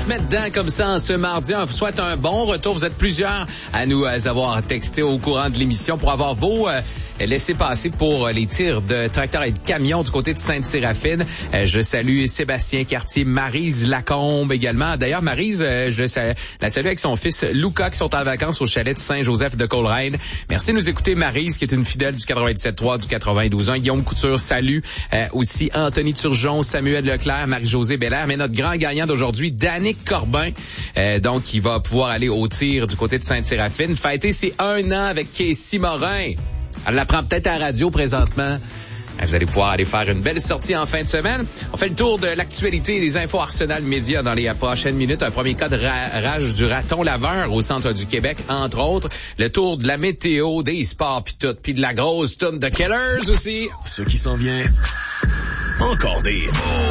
se met dedans comme ça en ce mardi. On vous souhaite un bon retour. Vous êtes plusieurs à nous avoir texté au courant de l'émission pour avoir vos laissez-passer pour les tirs de tracteurs et de camions du côté de Sainte-Séraphine. Je salue Sébastien Cartier, Maryse Lacombe également. D'ailleurs, Maryse, je la salue avec son fils Luca qui sont en vacances au chalet de Saint-Joseph de Coleraine. Merci de nous écouter, Maryse, qui est une fidèle du 97.3, du 92.1. Guillaume Couture, salut. Aussi Anthony Turgeon, Samuel Leclerc, Marie-Josée Belair. Mais notre grand gagnant d'aujourd'hui, Danick Corbin, donc qui va pouvoir aller au tir du côté de Sainte-Séraphine. Fêter ses 1 an avec Casey Morin. Elle l'apprend peut-être à la radio présentement. Vous allez pouvoir aller faire une belle sortie en fin de semaine. On fait le tour de l'actualité et des infos Arsenal Média dans les prochaines minutes. Un premier cas de rage du raton laveur au centre du Québec, entre autres. Le tour de la météo, des sports pis tout, puis de la grosse toune de Killers aussi. Ce qui s'en vient, encore des